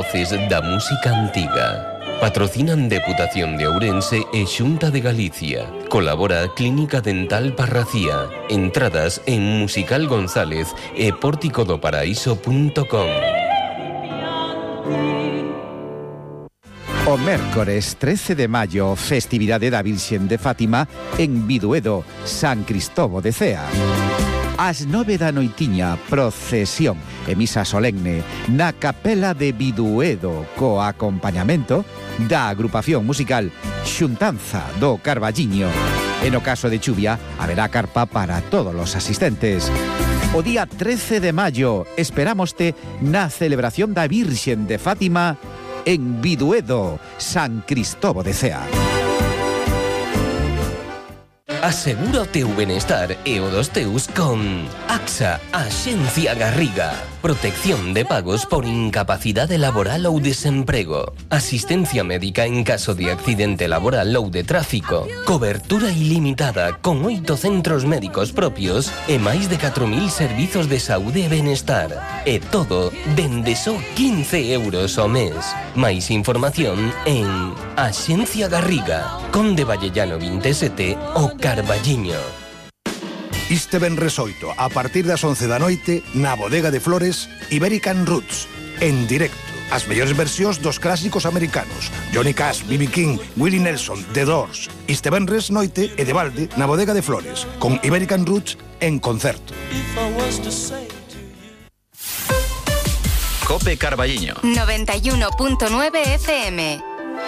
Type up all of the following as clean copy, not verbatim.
voces da música antiga. Patrocinan Deputación de Ourense e Xunta de Galicia. Colabora Clínica Dental Parracía. Entradas en Musical González e porticodoparaíso.com. O mércores 13 de maio, festividade da Virxen de Fátima en Biduedo, San Cristovo de Cea. Ás 9 da noitiña, procesión e misa solemne na capela de Biduedo co acompañamento da agrupación musical Xuntanza do Carballiño. E no caso de chuvia, haberá carpa para todos os asistentes. O día 13 de maio esperámoste na celebración da Virxen de Fátima en Biduedo, San Cristovo de Cea. Asegura o teu benestar e o dos teus con AXA, Axencia Garriga. Protección de pagos por incapacidade laboral ou desemprego. Asistencia médica en caso de accidente laboral ou de tráfico. Cobertura ilimitada con 8 centros médicos propios e máis de 4.000 servizos de saúde e benestar. E todo dende só 15 euros ao mes. Máis información en Axencia Garriga, Conde Vallellano 27 o Carballiño. Este venres 8, a partir das 11 da noite, na Bodega de Flores, Iberican Roots, en directo. As mellores versións dos clásicos americanos. Johnny Cash, B.B. King, Willie Nelson, The Doors. Este venres noite e de balde na Bodega de Flores, con Iberican Roots en concerto. Cope Carballiño 91.9 FM.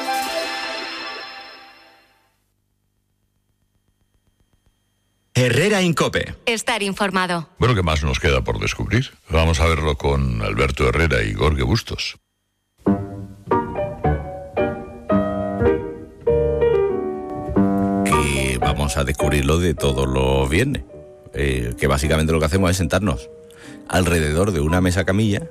Herrera Incope. Estar informado. Bueno, ¿qué más nos queda por descubrir? Vamos a verlo con Alberto Herrera y Jorge Bustos. Que vamos a descubrirlo de todos los viernes. Que básicamente lo que hacemos es sentarnos alrededor de una mesa camilla.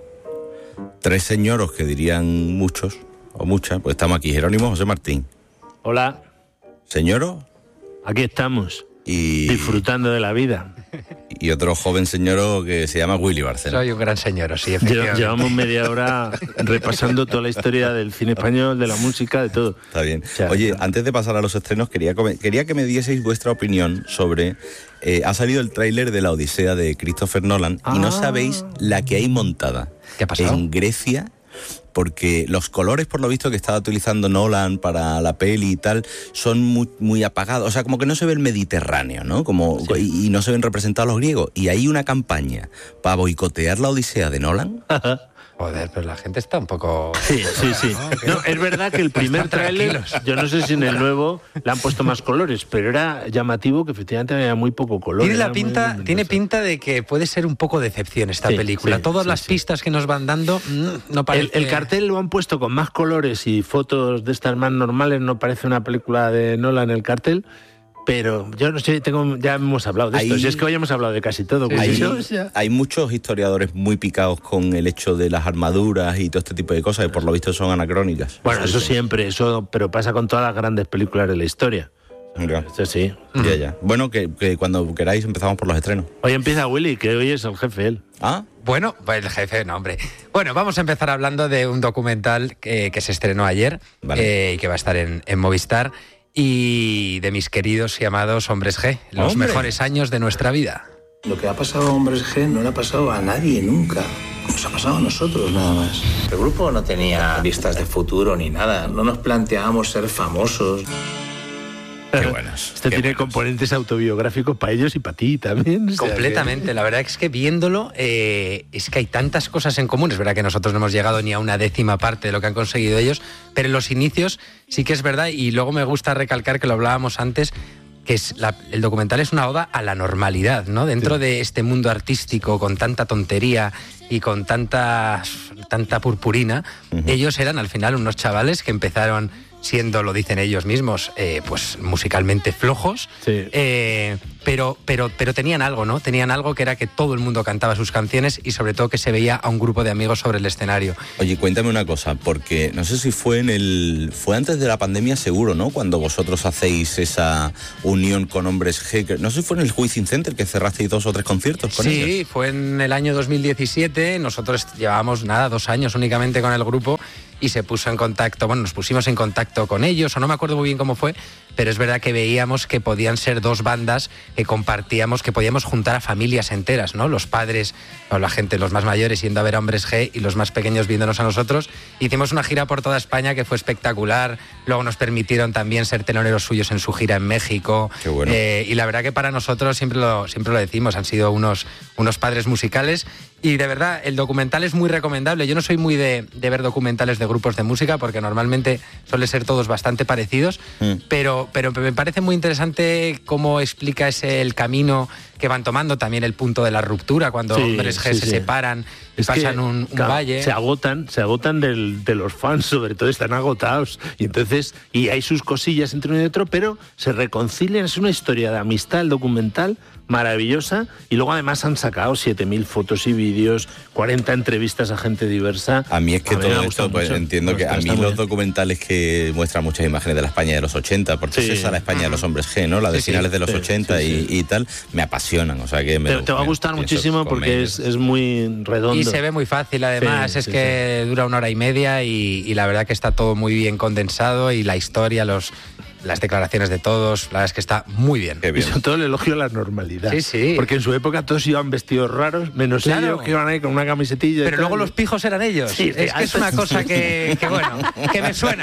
3 señoros que dirían muchos o muchas, pues estamos aquí. Jerónimo, José Martín. Hola. Señoro. Aquí estamos. Y disfrutando de la vida. Y otro joven señor que se llama Willy Barcena. Soy un gran señor, sí, efectivamente. Llevamos media hora repasando toda la historia del cine español, de la música, de todo. Está bien. Oye, antes de pasar a los estrenos, quería que me dieseis vuestra opinión sobre... ha salido el tráiler de La Odisea de Christopher Nolan y no sabéis la que hay montada. ¿Qué ha pasado? En Grecia... Porque los colores, por lo visto, que estaba utilizando Nolan para la peli y tal, son muy, muy apagados. O sea, como que no se ve el Mediterráneo, ¿no? Y no se ven representados los griegos. Y hay una campaña para boicotear la Odisea de Nolan. Joder, pero la gente está un poco... Sí. No, es verdad que el primer tráiler, yo no sé si en el nuevo le han puesto más colores, pero era llamativo que efectivamente había muy poco color. Tiene pinta de que puede ser un poco decepción esta película. Todas las pistas que nos van dando no parece... El cartel lo han puesto con más colores y fotos de estas más normales, no parece una película de Nolan el cartel. Pero yo no sé, ya hemos hablado de esto. Si es que hoy hemos hablado de casi todo. Hay muchos historiadores muy picados con el hecho de las armaduras y todo este tipo de cosas, y por lo visto son anacrónicas. Bueno, eso siempre, pero pasa con todas las grandes películas de la historia. Eso sí. Ya. Bueno, que cuando queráis empezamos por los estrenos. Hoy empieza Willy, que hoy es el jefe él. ¿Ah? Bueno, pues el jefe, no, hombre. Bueno, vamos a empezar hablando de un documental que se estrenó ayer, y que va a estar en Movistar, y de mis queridos y amados Hombres G, los mejores años de nuestra vida. Lo que ha pasado a Hombres G no le ha pasado a nadie nunca. Nos ha pasado a nosotros nada más. El grupo no tenía vistas de futuro ni nada. No nos planteábamos ser famosos. Qué buenas. Esto tiene componentes autobiográficos para ellos y para ti también. Completamente. La verdad es que viéndolo, es que hay tantas cosas en común. Es verdad que nosotros no hemos llegado ni a una 10ª parte de lo que han conseguido ellos, pero en los inicios sí que es verdad, y luego me gusta recalcar que lo hablábamos antes, que el documental es una oda a la normalidad, ¿no? Dentro de este mundo artístico con tanta tontería y con tanta purpurina, ellos eran al final unos chavales que empezaron siendo, lo dicen ellos mismos, pues musicalmente flojos, pero tenían algo, ¿no? Tenían algo que era que todo el mundo cantaba sus canciones y sobre todo que se veía a un grupo de amigos sobre el escenario. Oye, cuéntame una cosa, porque no sé si fue antes de la pandemia seguro, ¿no? Cuando vosotros hacéis esa unión con Hombres G, no sé si fue en el Wizzing Center que cerrasteis 2 o 3 conciertos con ellos. Sí, fue en el año 2017, nosotros llevábamos 2 años únicamente con el grupo y se puso en contacto, nos pusimos en contacto con ellos, o no me acuerdo muy bien cómo fue, pero es verdad que veíamos que podían ser dos bandas que compartíamos, que podíamos juntar a familias enteras, ¿no? Los padres o la gente, los más mayores yendo a ver a Hombres G y los más pequeños viéndonos a nosotros. Hicimos una gira por toda España que fue espectacular, luego nos permitieron también ser teloneros suyos en su gira en México. Qué bueno. Y la verdad que para nosotros, siempre lo decimos, han sido unos padres musicales. Y de verdad, el documental es muy recomendable. Yo no soy muy de ver documentales de grupos de música porque normalmente suele ser todos bastante parecidos, pero me parece muy interesante cómo explica el camino que van tomando, también el punto de la ruptura, cuando Hombres G se separan y pasan un valle. Se agotan de los fans, sobre todo están agotados. Y entonces, hay sus cosillas entre uno y otro, pero se reconcilian. Es una historia de amistad, el documental, maravillosa. Y luego además han sacado 7.000 fotos y vídeos, 40 entrevistas a gente diversa. A mí es que todo esto, pues entiendo que a mí los documentales que muestran muchas imágenes de la España de los 80, porque es esa la España de los Hombres G, ¿no? La de finales de los 80 y tal, me apasionan. O sea que te va a gustar muchísimo porque es muy redondo. Y se ve muy fácil, además, que dura 1 hora y media y la verdad que está todo muy bien condensado y la historia, las declaraciones de todos, la verdad es que está muy bien. Y sobre todo el elogio a la normalidad. Sí. Porque en su época todos iban vestidos raros, menos ellos que iban ahí con una camisetilla. Pero luego los pijos eran ellos. Sí, es que es una cosa que me suena.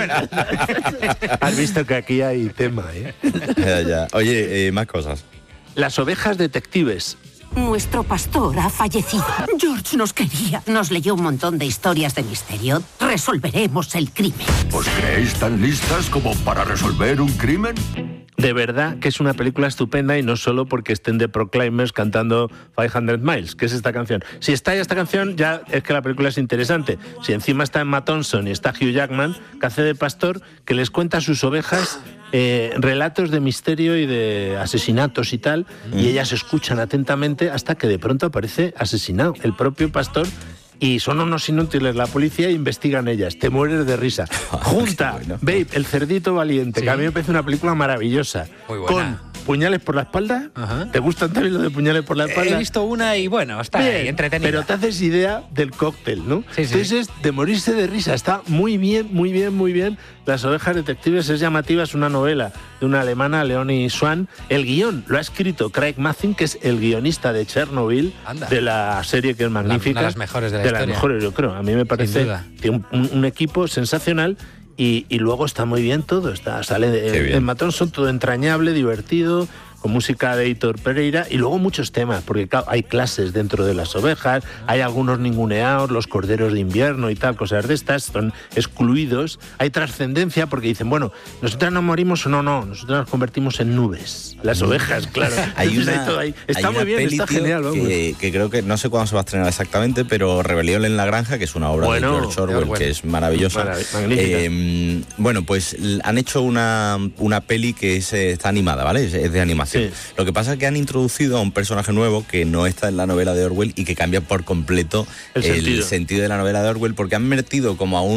Has visto que aquí hay tema, ¿eh? Ya. Oye, más cosas. Las ovejas detectives. Nuestro pastor ha fallecido. George nos quería. Nos leyó un montón de historias de misterio. Resolveremos el crimen. ¿Os creéis tan listas como para resolver un crimen? De verdad que es una película estupenda y no solo porque estén The Proclaimers cantando 500 Miles, que es esta canción. Si está esta canción, ya es que la película es interesante. Si encima está Emma Thompson y está Hugh Jackman, que hace de pastor, que les cuenta a sus ovejas relatos de misterio y de asesinatos y tal, y ellas escuchan atentamente hasta que de pronto aparece asesinado el propio pastor. Y son unos inútiles la policía e investigan ellas. Te mueres de risa. Junta, Babe, el cerdito valiente, que a mí me parece una película maravillosa. Muy buena. Con Puñales por la espalda. Ajá. ¿Te gustan también los de Puñales por la espalda? He visto una y está ahí, entretenida. Pero te haces idea del cóctel, ¿no? Sí. Entonces, de morirse de risa. Está muy bien. Las ovejas detectives es llamativa, es una novela de una alemana, Leonie Swan. El guión lo ha escrito Craig Mazin, que es el guionista de Chernobyl, de la serie que es magnífica. Una de las mejores de la historia. De las mejores, yo creo. A mí me parece tiene un equipo sensacional. Y luego está muy bien todo. Sale en Matón, son todo entrañable, divertido, con música de Heitor Pereira y luego muchos temas, porque claro, hay clases dentro de las ovejas, hay algunos ninguneados, los corderos de invierno y tal, cosas de estas, son excluidos. Hay trascendencia porque dicen, bueno, nosotras no morimos o no, nosotros nos convertimos en nubes. Las ovejas, claro. Está muy bien, está genial. Que creo que, no sé cuándo se va a estrenar exactamente, pero Rebelión en la Granja, que es una obra de George Orwell, que es maravillosa. Magnífica. Pues han hecho una peli que está animada, ¿vale? Es de animación. Sí. Lo que pasa es que han introducido a un personaje nuevo que no está en la novela de Orwell y que cambia por completo el sentido de la novela de Orwell, porque han metido como a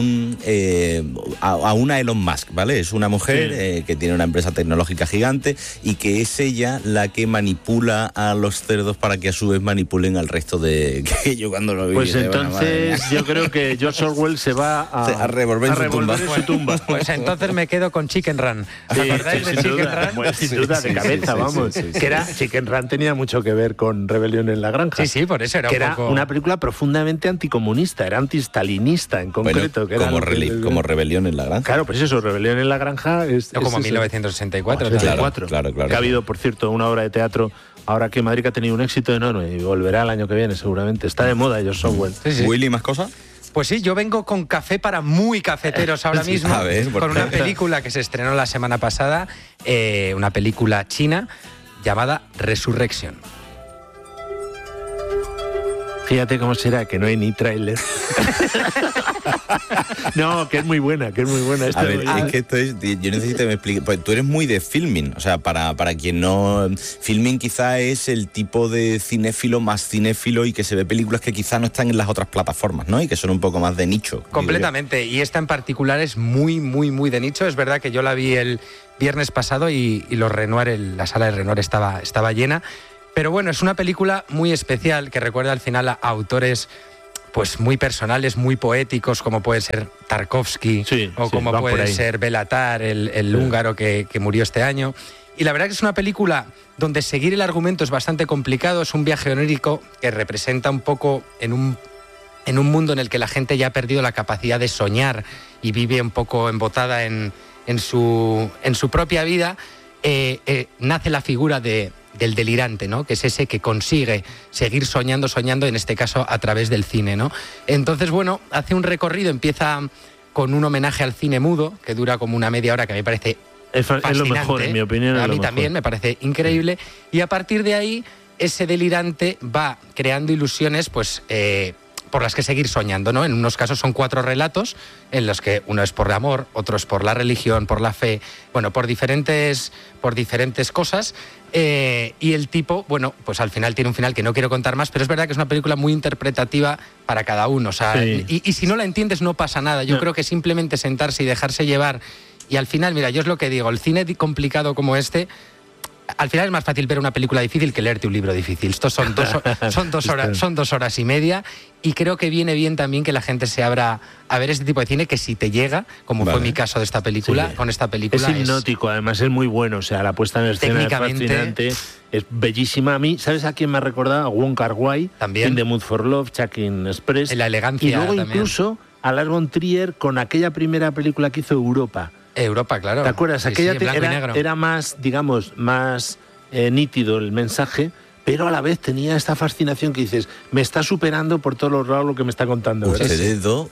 una Elon Musk, ¿vale? Es una mujer que tiene una empresa tecnológica gigante y que es ella la que manipula a los cerdos para que a su vez manipulen al resto de... que yo cuando lo vi... Pues entonces yo creo que George Orwell se va a revolver en su tumba. Pues entonces me quedo con Chicken Run. ¿Os acordáis de Chicken Run? Sin duda, de cabeza, vamos. Que era Chicken Run tenía mucho que ver con Rebelión en la Granja. Sí, por eso era que era una película profundamente anticomunista, era antistalinista en concreto. Bueno, como Rebelión en la Granja. Claro, pues eso, Rebelión en la Granja es... No, como 1964. Claro. Que ha habido, por cierto, una obra de teatro ahora que Madrid ha tenido un éxito enorme y volverá el año que viene seguramente. Está de moda George Orwell. Willy, ¿más cosas? Pues sí, yo vengo con café para muy cafeteros ahora mismo, con una película que se estrenó la semana pasada, una película china llamada Resurrection. Fíjate cómo será, que no hay ni tráiler. No, que es muy buena. A ver, es que esto es... Yo necesito que me explique... Pues tú eres muy de filming, o sea, para quien no... Filming quizá es el tipo de cinéfilo más cinéfilo y que se ve películas que quizá no están en las otras plataformas, ¿no? Y que son un poco más de nicho. Completamente, y esta en particular es muy de nicho. Es verdad que yo la vi el viernes pasado y los Renoir, la sala de Renoir estaba llena. Pero bueno, es una película muy especial que recuerda al final a autores pues muy personales, muy poéticos, como puede ser Tarkovsky o como puede ser Béla Tarr, el húngaro que murió este año. Y la verdad que es una película donde seguir el argumento es bastante complicado, es un viaje onírico que representa un poco en un mundo en el que la gente ya ha perdido la capacidad de soñar y vive un poco embotada en su propia vida. Nace la figura del delirante, ¿no? Que es ese que consigue seguir soñando, en este caso a través del cine, ¿no? Entonces, bueno, hace un recorrido, empieza con un homenaje al cine mudo, que dura como una media hora, que me parece fascinante. Es lo mejor, en mi opinión. A mí también me parece increíble. Y a partir de ahí, ese delirante va creando ilusiones, pues por las que seguir soñando, ¿no? En unos casos son 4 relatos, en los que uno es por el amor, otro es por la religión, por la fe, bueno, por diferentes cosas. Y el tipo, bueno, pues al final tiene un final que no quiero contar más, pero es verdad que es una película muy interpretativa para cada uno. O sea, y si no la entiendes no pasa nada. Yo creo que simplemente sentarse y dejarse llevar. Y al final, mira, yo es lo que digo, el cine complicado como este, al final es más fácil ver una película difícil que leerte un libro difícil. Estos son 2 horas y media, y creo que viene bien también que la gente se abra a ver este tipo de cine, que si te llega, como fue mi caso de esta película, con esta película es hipnótico, además es muy bueno, o sea, la puesta en escena es fascinante, es bellísima. A mí, ¿sabes a quién me ha recordado? A Wong Kar-wai, también In the Mood for Love, Chungking Express, en la elegancia, y luego también incluso a Lars von Trier con aquella primera película que hizo Europa, claro. ¿Te acuerdas? Aquella era más, digamos, más nítido el mensaje, pero a la vez tenía esta fascinación que dices, me está superando por todos los lados lo que me está contando. Ustedes dos,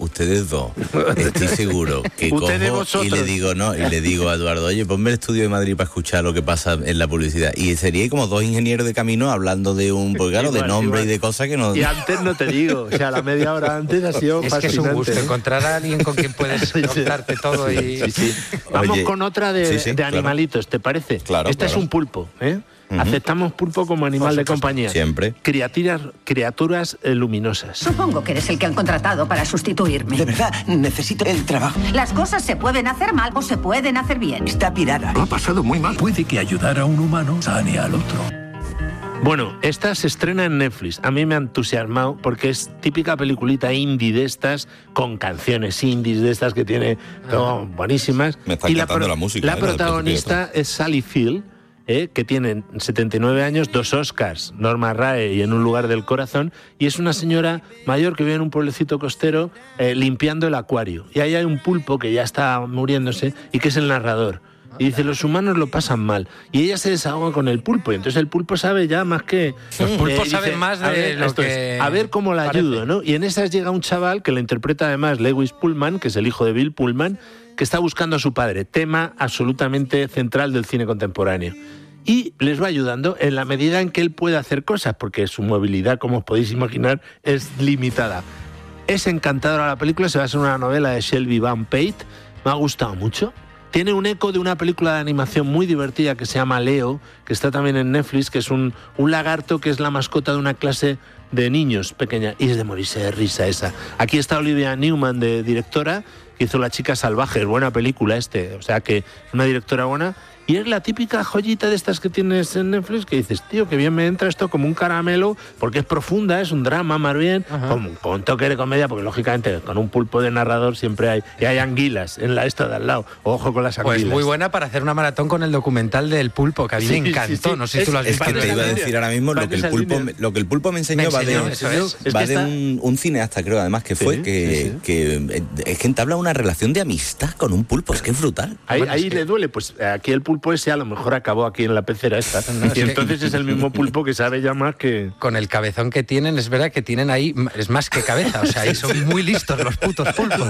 estoy seguro que cojo y le digo a Eduardo, oye, ponme el Estudio de Madrid para escuchar lo que pasa en la publicidad. Y sería como 2 ingenieros de camino hablando de de nombre y de cosas que no... Y antes no te digo, o sea, la media hora antes ha sido fascinante. Es que es un gusto encontrar a alguien con quien puedes contarte todo y... Vamos con otra de animalitos, ¿te parece? Claro, Esta es un pulpo, ¿eh? Aceptamos pulpo como animal de compañía. Siempre. Criaturas luminosas. Supongo que eres el que han contratado para sustituirme. De verdad, necesito el trabajo. Las cosas se pueden hacer mal o se pueden hacer bien. Está pirada. Lo ha pasado muy mal. Puede que ayudar a un humano sane al otro. Bueno, esta se estrena en Netflix. A mí me ha entusiasmado porque es típica peliculita indie de estas, con canciones indies de estas que tiene buenísimas. Me está encantando la música. La protagonista es Sally Field, que tiene 79 años, 2 Oscars, Norma Rae y En un lugar del corazón, y es una señora mayor que vive en un pueblecito costero limpiando el acuario. Y ahí hay un pulpo que ya está muriéndose y que es el narrador. Y dice, los humanos lo pasan mal. Y ella se desahoga con el pulpo. Y entonces el pulpo sabe ya más que... Los pulpos saben más de lo que... A ver cómo la ayudo, ¿no? Y en esas llega un chaval que lo interpreta además Lewis Pullman, que es el hijo de Bill Pullman, que está buscando a su padre. Tema absolutamente central del cine contemporáneo. Y les va ayudando en la medida en que él puede hacer cosas, porque su movilidad, como os podéis imaginar, es limitada. Es encantadora la película, se basa en una novela de Shelby Van Pate. Me ha gustado mucho. Tiene un eco de una película de animación muy divertida que se llama Leo, que está también en Netflix, que es un lagarto que es la mascota de una clase de niños pequeña. Y es de morirse de risa esa. Aquí está Olivia Newman, de directora, que hizo La chica salvaje. Buena película o sea que es una directora buena. Y es la típica joyita de estas que tienes en Netflix que dices, tío, que bien me entra esto como un caramelo, porque es profunda, es un drama más bien, con toque de comedia, porque lógicamente con un pulpo de narrador siempre hay, y hay anguilas en la esta de al lado. Ojo con las anguilas. Pues muy buena para hacer una maratón con el documental del pulpo, que a mí me encantó. No sé si tú lo has visto. Es que te iba a decir ahora mismo lo que el pulpo me enseñó va de un cineasta, creo, además, que fue, que es que entabla una relación de amistad con un pulpo, es que es brutal. Ahí le duele, pues aquí el pulpo ese a lo mejor acabó aquí en la pecera esta. Y entonces es el mismo pulpo que sabe ya más que... Con el cabezón que tienen, es verdad que tienen ahí, es más que cabeza, o sea, ahí son muy listos los putos pulpos.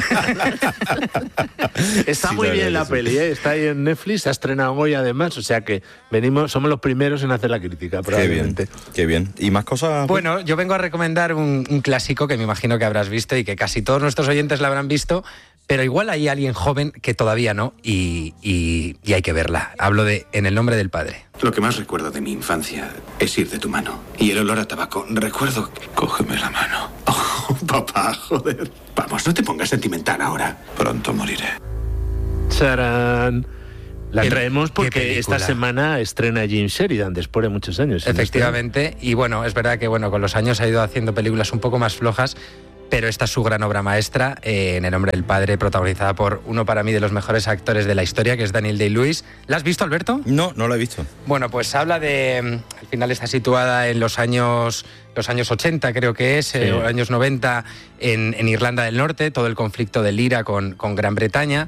Está muy bien la peli, está ahí en Netflix, se ha estrenado hoy además, o sea que somos los primeros en hacer la crítica, probablemente. Qué bien. ¿Y más cosas? Bueno, yo vengo a recomendar un clásico que me imagino que habrás visto y que casi todos nuestros oyentes la habrán visto, pero igual hay alguien joven que todavía no, y hay que verla. Hablo de En el nombre del padre. Lo que más recuerdo de mi infancia es ir de tu mano. Y el olor a tabaco. Recuerdo... Cógeme la mano. Oh, papá, joder. Vamos, no te pongas sentimental ahora. Pronto moriré. ¡Charán! La traemos porque esta semana estrena Jim Sheridan, después de muchos años. Efectivamente, y bueno, es verdad que con los años ha ido haciendo películas un poco más flojas, pero esta es su gran obra maestra, En el nombre del padre, protagonizada por uno para mí de los mejores actores de la historia, que es Daniel Day-Lewis. ¿La has visto, Alberto? No lo he visto. Bueno, pues habla de... Al final está situada en los años 80, creo que es, años 90, en Irlanda del Norte, todo el conflicto del IRA con Gran Bretaña.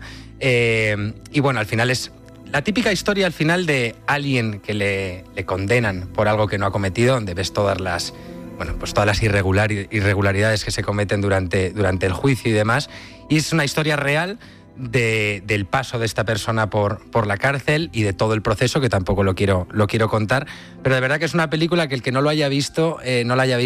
Y bueno, al final es la típica historia al final de alguien que le condenan por algo que no ha cometido, donde ves todas las irregularidades que se cometen durante el juicio y demás. Y es una historia real del paso de esta persona por la cárcel y de todo el proceso, que tampoco lo quiero contar, pero de verdad que es una película que el que no la haya visto es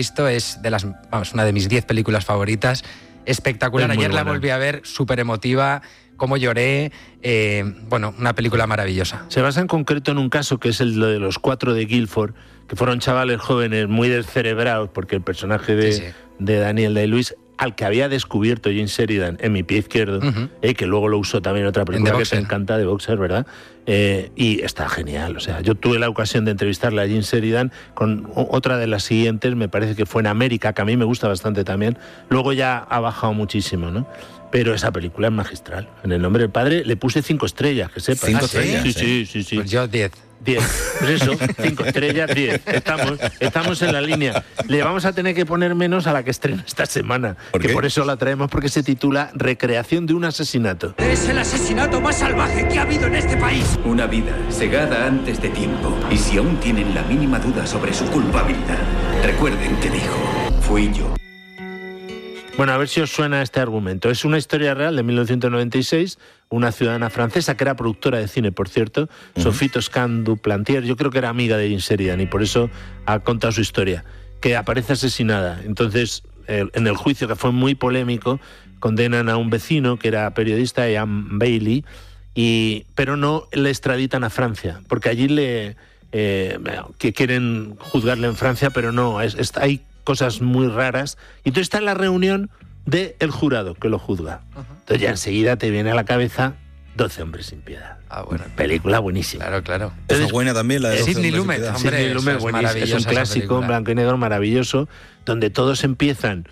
una de mis 10 películas favoritas. Espectacular. Ayer la volví a ver, súper emotiva, cómo lloré, una película maravillosa. Se basa en concreto en un caso que es el de los 4 de Guildford, que fueron chavales jóvenes muy descerebrados, porque el personaje de Daniel Day-Lewis, al que había descubierto Jim Sheridan en Mi pie izquierdo, que luego lo usó también en otra película que te encanta, de Boxer, ¿verdad? Y está genial. O sea, yo tuve la ocasión de entrevistarle a Jim Sheridan con otra de las siguientes, me parece que fue en América, que a mí me gusta bastante también. Luego ya ha bajado muchísimo, ¿no? Pero esa película es magistral. En el nombre del padre le puse 5 estrellas, que sepas. 5 estrellas. Sí. Pues yo 10. 10. Pues eso, 5 estrellas, 10. Estamos en la línea. Le vamos a tener que poner menos a la que estrena esta semana. ¿Por qué? Que por eso la traemos, porque se titula Recreación de un asesinato. Es el asesinato más salvaje que ha habido en este país. Una vida segada antes de tiempo. Y si aún tienen la mínima duda sobre su culpabilidad, recuerden que dijo, fui yo. Bueno, a ver si os suena este argumento. Es una historia real de 1996, una ciudadana francesa que era productora de cine, por cierto, Sophie Toscan du Plantier, yo creo que era amiga de Jim Sheridan y por eso ha contado su historia, que aparece asesinada. Entonces, en el juicio, que fue muy polémico, condenan a un vecino que era periodista, Ian Bailey, pero no le extraditan a Francia, porque allí que quieren juzgarle en Francia, pero no, hay cosas muy raras. Y entonces está en la reunión del jurado que lo juzga. Entonces ya enseguida te viene a la cabeza 12 hombres sin piedad. Bueno. Película buenísima. Claro. Esa es buena también, la de Sidney Lumet, hombre. Sidney Lumet, es un clásico en blanco y negro maravilloso, donde todos empiezan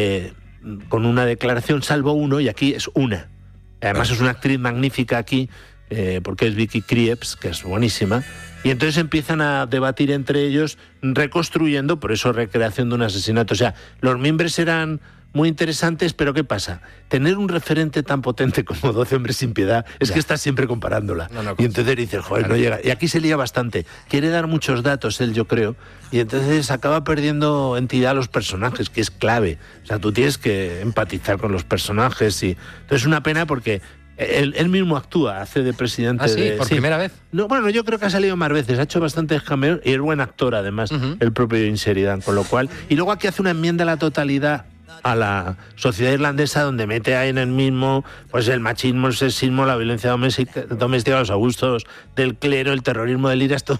con una declaración, salvo uno, y aquí es una. Además es una actriz magnífica aquí, porque es Vicky Krieps, que es buenísima. Y entonces empiezan a debatir entre ellos, reconstruyendo, por eso recreación de un asesinato. O sea, los miembros eran muy interesantes, pero ¿qué pasa? Tener un referente tan potente como 12 hombres sin piedad es que estás siempre comparándola. Y entonces dices, joder, no llega. Y aquí se lía bastante. Quiere dar muchos datos él, yo creo, y entonces acaba perdiendo entidad a los personajes, que es clave. O sea, tú tienes que empatizar con los personajes. Y entonces es una pena porque él mismo actúa, hace de presidente. ¿Ah, sí? ¿Por primera vez? No, bueno, yo creo que ha salido más veces, ha hecho bastantes cameos y es buen actor, además, el propio Jim Sheridan, con lo cual... Y luego aquí hace una enmienda a la totalidad a la sociedad irlandesa, donde mete ahí en el mismo pues el machismo, el sexismo, la violencia doméstica, los abusos del clero, el terrorismo del IRA, es todo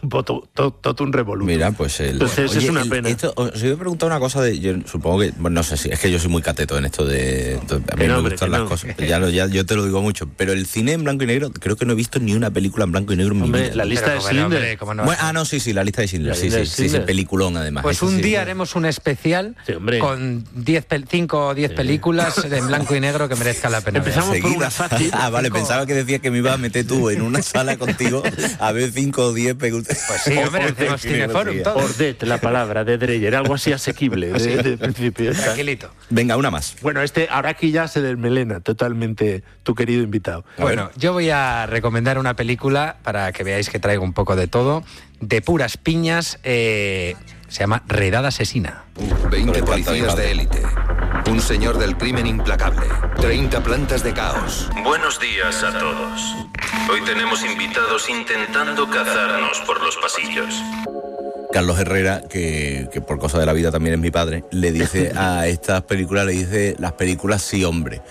un revolú. Mira, pues entonces es una pena. Os iba a preguntar una cosa yo supongo que, bueno, no sé si es que yo soy muy cateto en esto a mí me gustan las cosas. Ya yo te lo digo mucho, pero el cine en blanco y negro, creo que no he visto ni una película en blanco y negro en mi vida. La lista de Schindler. Sí, la lista de Schindler. Sí, peliculón además. Pues un día haremos un especial con 5 o 10 películas en blanco y negro que merezcan la pena. Empezamos por una fácil. Vale, pensaba que decías que me ibas a meter tú en una sala contigo a ver 5 o 10 películas. Pues sí, hombre, hacemos Cineforum. Ordet, la palabra de Dreyer, algo así asequible de principio. Tranquilito. Venga, una más. Bueno, ahora aquí ya se desmelena totalmente tu querido invitado. Bueno, yo voy a recomendar una película para que veáis que traigo un poco de todo, de puras piñas. Se llama Redada Asesina. 20 policías de élite. Un señor del crimen implacable. 30 plantas de caos. Buenos días a todos. Hoy tenemos invitados intentando cazarnos por los pasillos. Carlos Herrera, que por cosa de la vida también es mi padre, le dice a estas películas, las películas sí, hombre.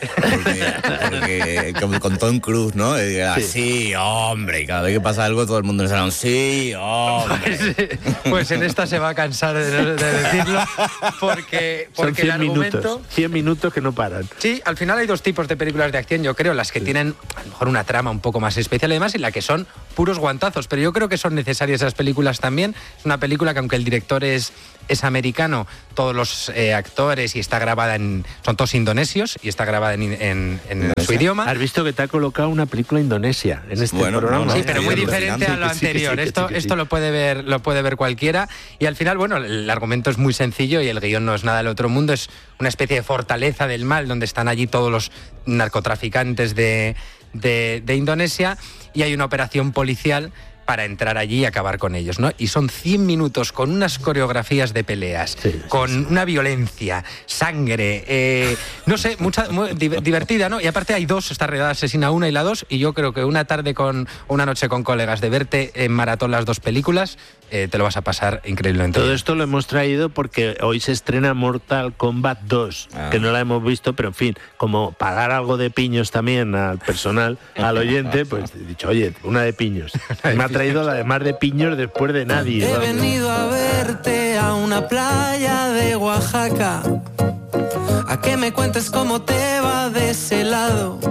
Porque con Tom Cruise, ¿no? Sí, hombre. Y cada vez que pasa algo, todo el mundo le sale sí, hombre. Pues en esta se va a cansar de decirlo, porque son 100 el argumento... minutos, 100 minutos que no paran. Sí, al final hay dos tipos de películas de acción, yo creo, las que tienen a lo mejor una trama un poco más especial, además, y la que son puros guantazos, pero yo creo que son necesarias esas películas también. Es una película película que aunque el director es americano, todos los actores y está grabada son todos indonesios y está grabada en su idioma. Has visto que te ha colocado una película indonesia en este programa. Sí, pero muy diferente a lo anterior. Esto lo puede ver cualquiera. Y al final, bueno, el argumento es muy sencillo y el guión no es nada del otro mundo. Es una especie de fortaleza del mal donde están allí todos los narcotraficantes de Indonesia y hay una operación policial para entrar allí y acabar con ellos, ¿no? Y son 100 minutos con unas coreografías de peleas, con una violencia, sangre, no sé, muy divertida, ¿no? Y aparte hay dos, está Redada Asesina 1 y la 2, y yo creo que una noche con colegas de verte en maratón las dos películas, te lo vas a pasar increíblemente. Todo esto lo hemos traído porque hoy se estrena Mortal Kombat 2, que no la hemos visto, pero en fin, como pagar algo de piños también al personal, al oyente, pues he dicho, oye, una de piños. Me ha traído la de más de piños después de nadie. He venido a verte a una playa de Oaxaca, a que me cuentes cómo te va de ese lado.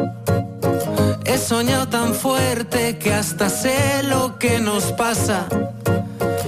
He soñado tan fuerte que hasta sé lo que nos pasa.